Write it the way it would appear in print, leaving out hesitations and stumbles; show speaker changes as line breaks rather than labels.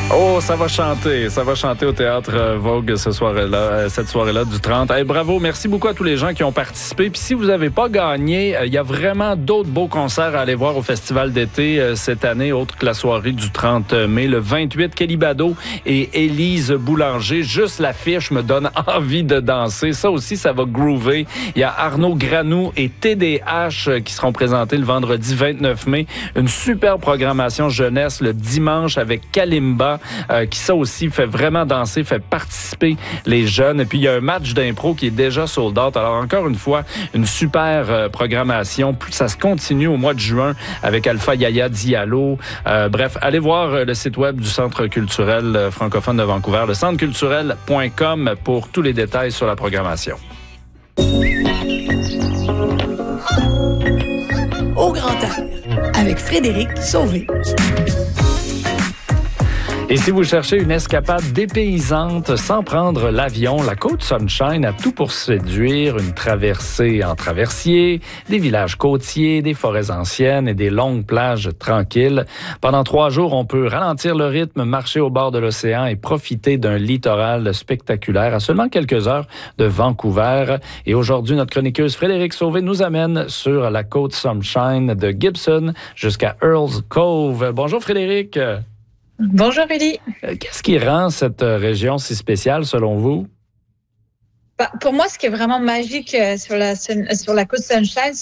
Oh, ça va chanter au Théâtre Vogue cette soirée-là du 30. Hey, bravo, merci beaucoup à tous les gens qui ont participé. Puis si vous n'avez pas gagné, il y a vraiment d'autres beaux concerts à aller voir au Festival d'été cette année, autre que la soirée du 30 mai. Le 28, Kelly Bado et Élise Boulanger. Juste l'affiche me donne envie de danser. Ça aussi, ça va groover. Il y a Arnaud Granou et TDH qui seront présentés le vendredi 29 mai. Une super programmation jeunesse le dimanche avec Kalimba. Qui ça aussi fait vraiment danser, fait participer les jeunes. Et puis, il y a un match d'impro qui est déjà sold out. Alors, encore une fois, une super programmation. Ça se continue au mois de juin avec Alpha Yaya Diallo. Bref, allez voir le site web du Centre culturel francophone de Vancouver, le centreculturel.com pour tous les détails sur la programmation.
Au grand air, avec Frédéric Sauvé.
Et si vous cherchez une escapade dépaysante sans prendre l'avion, la Côte Sunshine a tout pour séduire. Une traversée en traversier, des villages côtiers, des forêts anciennes et des longues plages tranquilles. Pendant 3 jours, on peut ralentir le rythme, marcher au bord de l'océan et profiter d'un littoral spectaculaire à seulement quelques heures de Vancouver. Et aujourd'hui, notre chroniqueuse Frédéric Sauvé nous amène sur la Côte Sunshine de Gibson jusqu'à Earls Cove. Bonjour Frédéric.
Bonjour, Élie.
Qu'est-ce qui rend cette région si spéciale, selon vous?
Pour moi, ce qui est vraiment magique sur la Côte Sunshine,